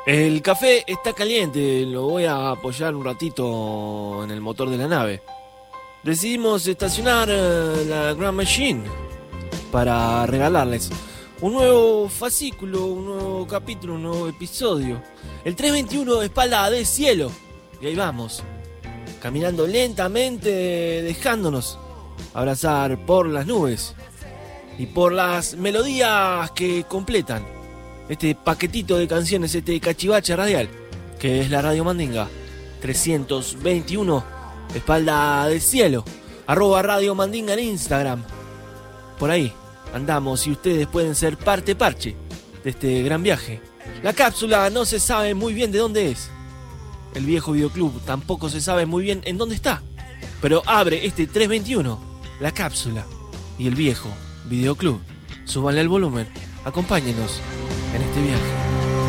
El café está caliente, lo voy a apoyar un ratito en el motor de la nave. Decidimos estacionar la Grand Machine para regalarles un nuevo fascículo, un nuevo capítulo, un nuevo episodio. El 321 Espalda de Cielo. Y ahí vamos, caminando lentamente, dejándonos abrazar por las nubes y por las melodías que completan este paquetito de canciones, este cachivache radial, que es la Radio Mandinga. 321 Espalda de Cielo, @Radio Mandinga en Instagram. Por ahí andamos y ustedes pueden ser parte parche de este gran viaje. La cápsula no se sabe muy bien de dónde es. El viejo videoclub tampoco se sabe muy bien en dónde está. Pero abre este 321, la cápsula y el viejo videoclub. Súbanle el volumen, acompáñenos en este viaje.